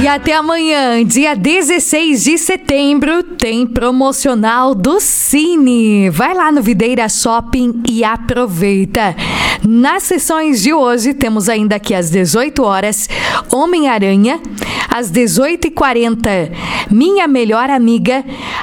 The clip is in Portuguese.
até amanhã, dia 16 de setembro, tem promocional do Cine. Vai lá no Videira Shopping e aproveita. Nas sessões de hoje, temos ainda aqui às 18 horas, Homem-Aranha, às 18h40, Minha Melhor Amiga,